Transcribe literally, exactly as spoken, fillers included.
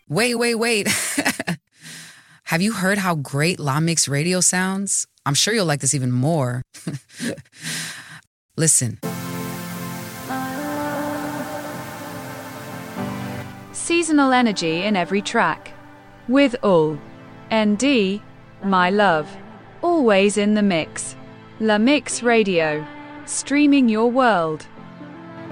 Wait, wait, wait. Have you heard how great La Mix Radio sounds? I'm sure you'll like this even more. Listen. Seasonal energy in every track. With Ul. N D, My Love. Always in the mix. La Mix Radio. Streaming your world.